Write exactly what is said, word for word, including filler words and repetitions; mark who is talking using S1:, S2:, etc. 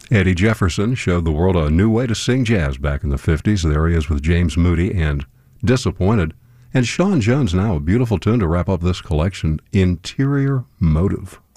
S1: Eddie Jefferson showed the world a new way to sing jazz back in the fifties. There he is with James Moody and Disappointed. And Sean Jones now, a beautiful tune to wrap up this collection, Interior Motive.